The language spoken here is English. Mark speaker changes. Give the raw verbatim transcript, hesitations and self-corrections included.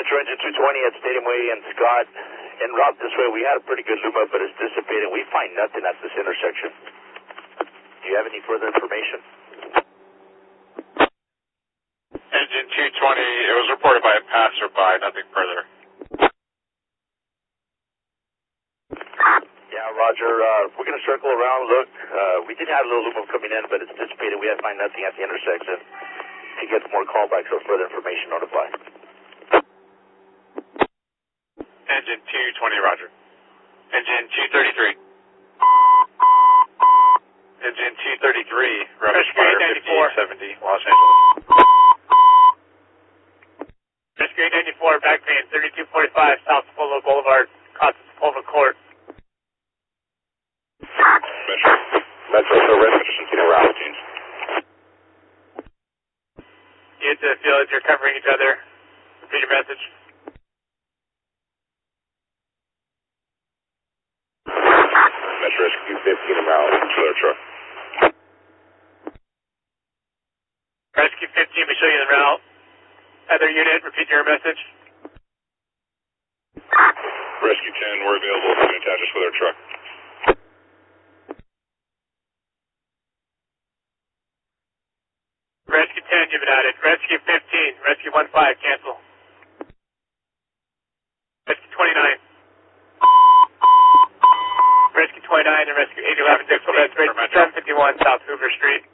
Speaker 1: Metro Engine two twenty at Stadium Way and Scott. En route this way, we had a pretty good luma, but it's dissipating. We find nothing at this intersection. Do you have any further information?
Speaker 2: Engine two twenty, it was reported by a passerby, nothing further.
Speaker 1: Yeah, Roger. Uh, we're going to circle around, look. Uh, we did have a little luma coming in, but it's dissipated. We have to find nothing at the intersection. If you get more callbacks or further information, notify.
Speaker 2: Engine two twenty, Roger. Engine two thirty-three. Engine two thirty-three, Roger Spire fifty-eight seventy, Los Angeles.
Speaker 3: Rescue eight ninety-four, back paying thirty-two forty-five, South Sepulveda Boulevard, across the Sepulveda Court.
Speaker 2: Metro, Metro, so rescue just continue route, James.
Speaker 3: You hit the field, you're covering each other. Repeat your message.
Speaker 2: Metro Rescue fifteen around, trailer truck.
Speaker 3: Rescue fifteen, we show you the route. Other unit, repeat your message.
Speaker 2: Rescue ten, we're available if you can attach us with our truck.
Speaker 3: Rescue ten, you've been added. Rescue fifteen, Rescue one five, cancel. Rescue twenty-nine. Rescue twenty-nine and Rescue eight eleven, Dixon, that's seven fifty-one South Hoover Street.